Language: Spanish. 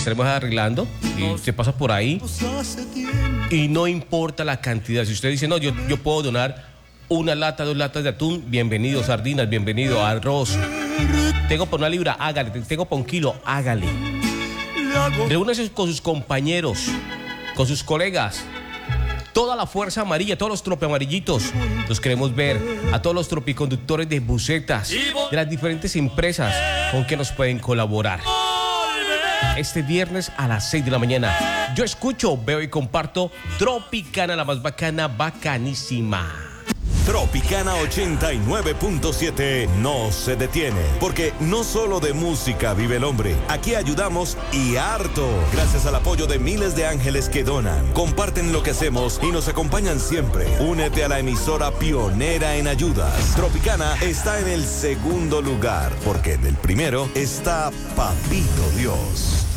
estaremos arreglando y usted pasa por ahí y no importa la cantidad. Si usted dice, no, yo puedo donar una lata, 2 latas de atún, bienvenido. Sardinas, bienvenido. Arroz, tengo por 1 libra, hágale. Tengo por 1 kilo, hágale. Reúnase con sus compañeros, con sus colegas. Toda la fuerza amarilla, todos los tropeamarillitos, los queremos ver. A todos los tropiconductores de busetas, de las diferentes empresas con que nos pueden colaborar. Este viernes a las 6 de la mañana, yo escucho, veo y comparto Tropicana, la más bacana, bacanísima. Tropicana 89.7 no se detiene, porque no solo de música vive el hombre. Aquí ayudamos y harto, gracias al apoyo de miles de ángeles que donan, comparten lo que hacemos y nos acompañan siempre. Únete a la emisora pionera en ayudas. Tropicana está en el segundo lugar, porque en el primero está Papito Dios.